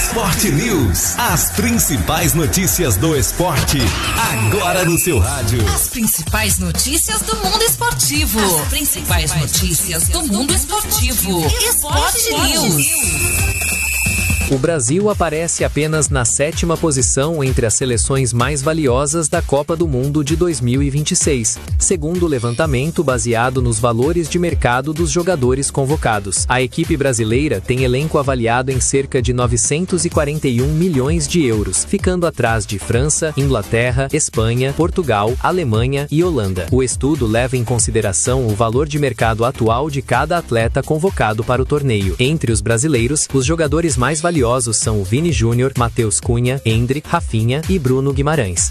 Sport News. As principais notícias do esporte. Agora no seu rádio. As principais notícias do mundo esportivo. As principais notícias do mundo esportivo. Sport News. O Brasil aparece apenas na 7ª posição entre as seleções mais valiosas da Copa do Mundo de 2026, segundo o levantamento baseado nos valores de mercado dos jogadores convocados. A equipe brasileira tem elenco avaliado em cerca de 941 milhões de euros, ficando atrás de França, Inglaterra, Espanha, Portugal, Alemanha e Holanda. O estudo leva em consideração o valor de mercado atual de cada atleta convocado para o torneio. Entre os brasileiros, os jogadores mais valiosos são o Vini Júnior, Matheus Cunha, Endrick, Rafinha e Bruno Guimarães.